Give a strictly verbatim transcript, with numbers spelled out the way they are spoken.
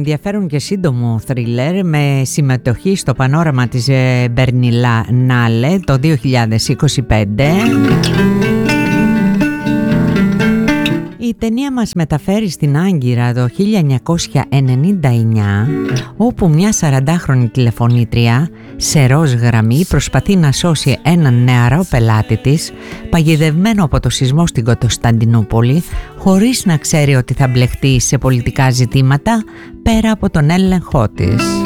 ενδιαφέρον και σύντομο θρίλερ με συμμετοχή στο πανόραμα της Berlinale το δύο χιλιάδες είκοσι πέντε. Η ταινία μας μεταφέρει στην Άγκυρα το χίλια εννιακόσια ενενήντα εννιά, όπου μια σαραντάχρονη τηλεφωνήτρια σε ροζ γραμμή προσπαθεί να σώσει έναν νεαρό πελάτη της παγιδευμένο από το σεισμό στην Κωνσταντινούπολη, χωρίς να ξέρει ότι θα μπλεχτεί σε πολιτικά ζητήματα πέρα από τον έλεγχό της.